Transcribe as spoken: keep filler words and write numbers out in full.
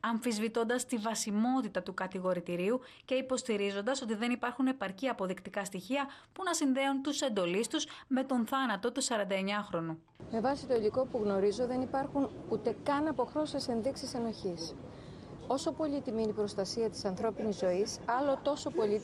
αμφισβητώντας τη βασιμότητα του κατηγορητηρίου και υποστηρίζοντας ότι δεν υπάρχουν επαρκή αποδεικτικά στοιχεία που να συνδέουν τους εντολείς με τον θάνατο του σαρανταεννιάχρονου. Με βάση το υλικό που γνωρίζω, δεν υπάρχουν ούτε καν αποχρώσεις ενδείξεις ενοχής. Όσο πολύτιμη είναι η προστασία της ανθρώπινης ζωής, άλλο τόσο πολύτιμη